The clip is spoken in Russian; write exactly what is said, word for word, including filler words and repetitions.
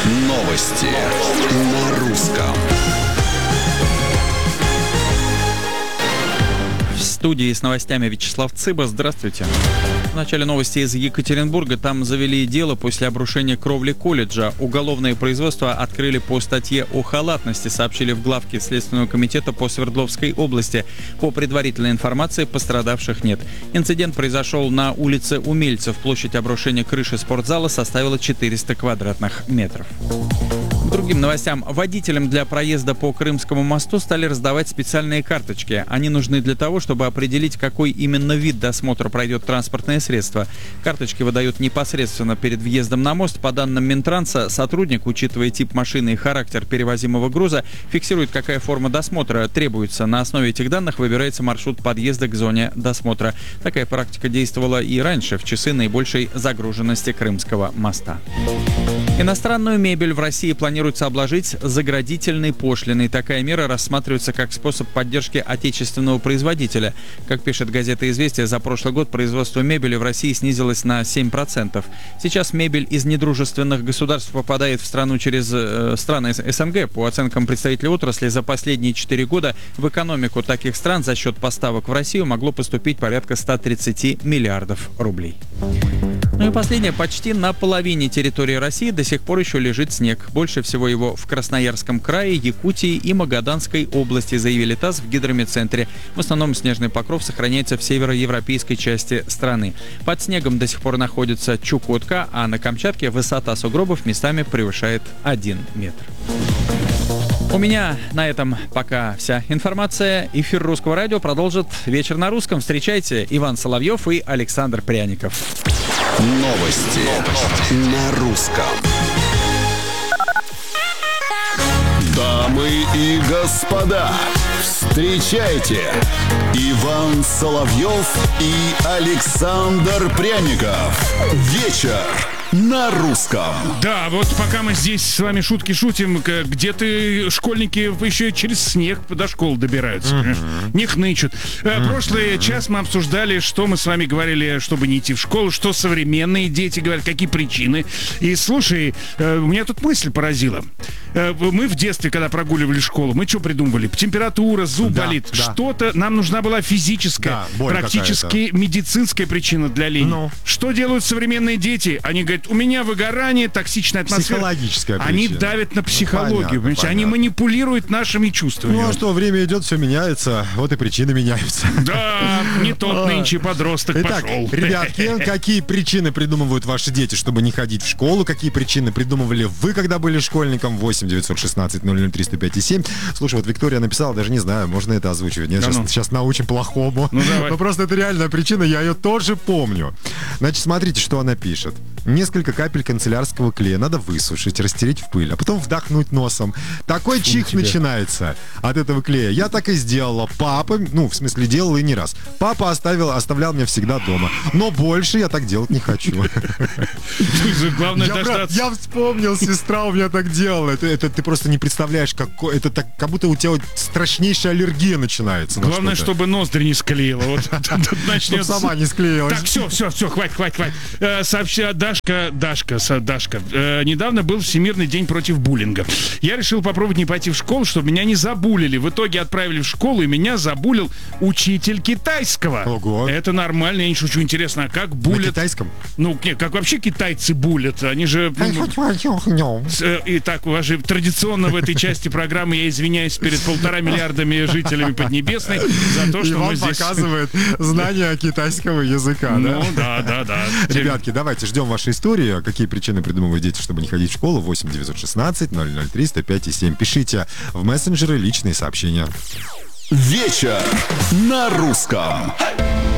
Новости на русском. В студии с новостями Вячеслав Цыба. Здравствуйте. В начале новости из Екатеринбурга. Там завели дело после обрушения кровли колледжа. Уголовное производство открыли по статье о халатности, сообщили в главке Следственного комитета по Свердловской области. По предварительной информации, пострадавших нет. Инцидент произошел на улице Умельцев. Площадь обрушения крыши спортзала составила четыреста квадратных метров. К другим новостям. Водителям для проезда по Крымскому мосту стали раздавать специальные карточки. Они нужны для того, чтобы определить, какой именно вид досмотра пройдет транспортное средство. Карточки выдают непосредственно перед въездом на мост. По данным Минтранса, сотрудник, учитывая тип машины и характер перевозимого груза, фиксирует, какая форма досмотра требуется. На основе этих данных выбирается маршрут подъезда к зоне досмотра. Такая практика действовала и раньше, в часы наибольшей загруженности Крымского моста. Иностранную мебель в России планируется обложить заградительной пошлиной. Такая мера рассматривается как способ поддержки отечественного производителя. Как пишет газета «Известия», за прошлый год производство мебели в России снизилось на семь процентов. Сейчас мебель из недружественных государств попадает в страну через э, страны СНГ. По оценкам представителей отрасли, за последние четыре года в экономику таких стран за счет поставок в Россию могло поступить порядка ста тридцати миллиардов рублей. Ну и последнее. Почти на половине территории России до сих пор еще лежит снег. Больше всего его в Красноярском крае, Якутии и Магаданской области, заявили ТАСС в гидрометцентре. В основном снежный покров сохраняется в североевропейской части страны. Под снегом до сих пор находится Чукотка, а на Камчатке высота сугробов местами превышает один метр. У меня на этом пока вся информация. Эфир Русского радио продолжит «Вечер на русском». Встречайте, Иван Соловьев и Александр Пряников. Новости, Новости на русском. Дамы и господа, встречайте, Иван Соловьев и Александр Пряников. Вечер на русском. Да, вот пока мы здесь с вами шутки шутим, где-то школьники еще через снег до школы добираются. Uh-huh. Не хнычут. Uh-huh. Прошлый час мы обсуждали, что мы с вами говорили, чтобы не идти в школу, что современные дети говорят, какие причины. И слушай, у меня тут мысль поразила. Мы в детстве, когда прогуливали школу, мы что придумывали? Температура, зуб да, болит. Да. Что-то, нам нужна была физическая, да, практически какая-то медицинская причина для лени. Ну. Что делают современные дети? Они говорят, у меня выгорание, токсичная атмосфера. Психологическая причина. Они давят на психологию. Понятно, понятно. Они манипулируют нашими чувствами. Ну а что, время идет, все меняется, вот и причины меняются. Да, не тот нынче подросток Итак, пошел. Ребятки, какие причины придумывают ваши дети, чтобы не ходить в школу? Какие причины придумывали вы, когда были школьником? восемь девятьсот шестнадцать ноль ноль триста пять семь. Слушай, вот Виктория написала, даже не знаю, можно это озвучивать. Нет, да сейчас, ну. сейчас научим плохому. Ну, Но просто это реальная причина, я ее тоже помню. Значит, смотрите, что она пишет. Несколько капель канцелярского клея надо высушить, растереть в пыль, а потом вдохнуть носом. Такой Фу, чих тебе. начинается от этого клея. Я так и сделала. Папа, ну, в смысле, делала и не раз. Папа оставил, оставлял меня всегда дома. Но больше я так делать не хочу. Главное я, дождаться. Я вспомнил, сестра у меня так делала. Это, это ты просто не представляешь, как, это так, как будто у тебя вот страшнейшая аллергия начинается. Главное, чтобы ноздри не склеила. Вот начнется. Сама не склеилась. Так, все, все, все, хватит, хватит, хватит. Сообща, Дашка, Дашка, Дашка. Недавно был Всемирный день против буллинга. Я решил попробовать не пойти в школу, чтобы меня не забулили. В итоге отправили в школу, и меня забулил учитель китайского. Ого. Это нормально, я не шучу. Интересно, а как булят? На китайском? Ну, нет, как вообще китайцы булят? Они же... Итак, у вас же традиционно в этой части программы я извиняюсь перед полтора миллиардами жителями Поднебесной за то, что Иван мы здесь... показывает знание китайского языка, ну, да? да, да, да. Ребятки, давайте ждем вашей истории. Какие причины придумывают дети, чтобы не ходить в школу? восемь девятьсот шестнадцать ноль ноль триста пять семь. Пишите в мессенджеры личные сообщения. Вечер на русском.